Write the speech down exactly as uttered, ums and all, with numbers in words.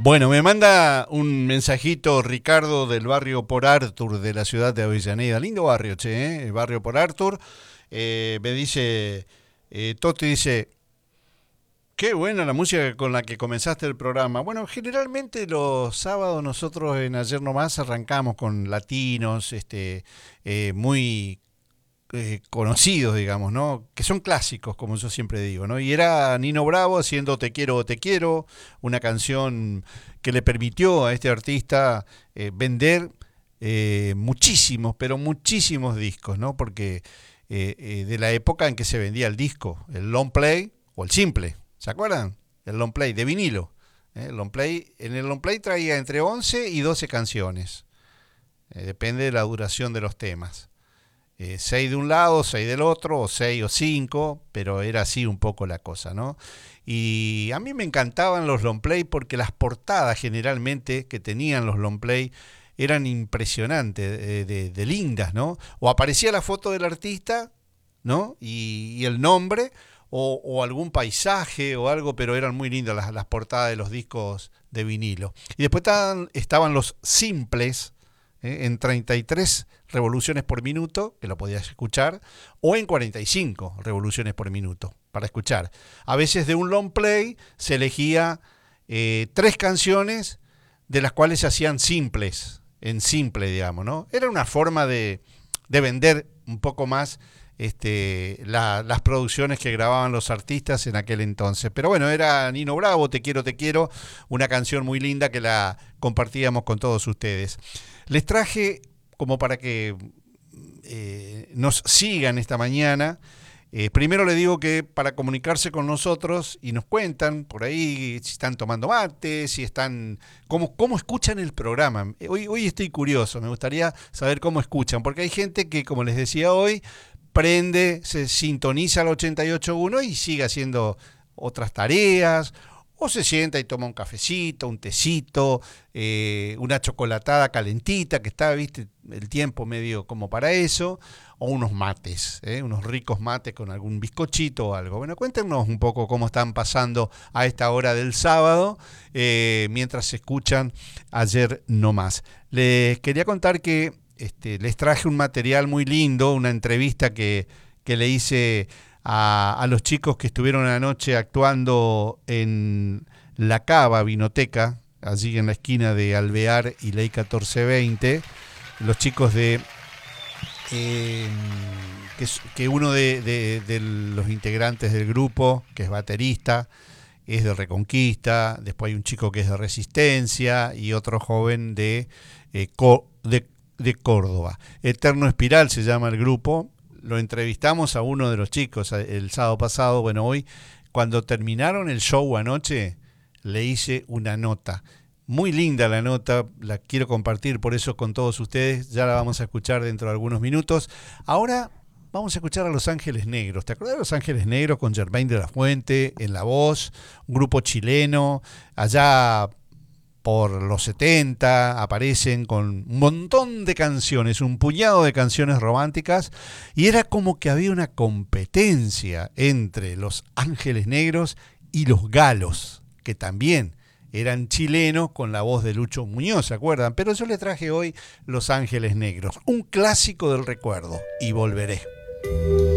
Bueno, me manda un mensajito Ricardo del barrio Por Arthur de la ciudad de Avellaneda. Lindo barrio, che, ¿eh? El barrio Por Arthur. Eh, me dice, eh, Toti dice, qué buena la música con la que comenzaste el programa. Bueno, generalmente los sábados nosotros en Ayer Nomás arrancamos con latinos, este, eh, muy eh, conocidos, digamos, ¿no? Que son clásicos, como yo siempre digo, ¿no? Y era Nino Bravo haciendo Te quiero, te quiero, una canción que le permitió a este artista eh, vender eh, muchísimos, pero muchísimos discos, ¿no? Porque eh, eh, de la época en que se vendía el disco, el long play o el simple, ¿se acuerdan? El long play de vinilo. ¿eh? El long play, en el long play traía entre once y doce canciones, eh, depende de la duración de los temas. Eh, seis de un lado, seis del otro, o seis o cinco, pero era así un poco la cosa, ¿no? Y a mí me encantaban los long play porque las portadas generalmente que tenían los long play eran impresionantes, de, de, de lindas, ¿no? O aparecía la foto del artista, ¿no? Y, y el nombre, o, o algún paisaje o algo, pero eran muy lindas las, las portadas de los discos de vinilo. Y después estaban, estaban los simples, ¿eh? En treinta y tres revoluciones por minuto, que lo podías escuchar, o en cuarenta y cinco revoluciones por minuto, para escuchar. A veces de un long play se elegía eh, tres canciones, de las cuales se hacían simples, en simple, digamos, ¿no? Era una forma de, de vender un poco más este, la, las producciones que grababan los artistas en aquel entonces. Pero bueno, era Nino Bravo, Te quiero, te quiero, una canción muy linda que la compartíamos con todos ustedes. Les traje, como para que eh, nos sigan esta mañana, eh, primero les digo que para comunicarse con nosotros y nos cuentan por ahí si están tomando mate, si están, cómo, cómo escuchan el programa. Hoy, hoy estoy curioso, me gustaría saber cómo escuchan, porque hay gente que, como les decía hoy, prende, se sintoniza al ochenta y ocho punto uno y sigue haciendo otras tareas, o se sienta y toma un cafecito, un tecito, eh, una chocolatada calentita, que está, viste, el tiempo medio como para eso, o unos mates, ¿eh? unos ricos mates con algún bizcochito o algo. Bueno, cuéntenos un poco cómo están pasando a esta hora del sábado, eh, mientras se escuchan Ayer Nomás. Les quería contar que este, les traje un material muy lindo, una entrevista que, que le hice A, a los chicos que estuvieron anoche actuando en La Cava Vinoteca, allí en la esquina de Alvear y Ley catorce veinte, los chicos de eh, que, que uno de, de, de los integrantes del grupo, que es baterista, es de Reconquista, después hay un chico que es de Resistencia y otro joven de, eh, Co, de, de Córdoba. Eterno Espiral se llama el grupo. Lo entrevistamos a uno de los chicos el sábado pasado. Bueno, hoy, cuando terminaron el show anoche, le hice una nota. Muy linda la nota, la quiero compartir por eso con todos ustedes. Ya la vamos a escuchar dentro de algunos minutos. Ahora vamos a escuchar a Los Ángeles Negros. ¿Te acuerdas de Los Ángeles Negros con Germain de la Fuente en la voz? Un grupo chileno, allá por los setenta, aparecen con un montón de canciones, un puñado de canciones románticas, y era como que había una competencia entre Los Ángeles Negros y Los Galos, que también eran chilenos con la voz de Lucho Muñoz, ¿se acuerdan? Pero yo les traje hoy Los Ángeles Negros, un clásico del recuerdo, y volveré.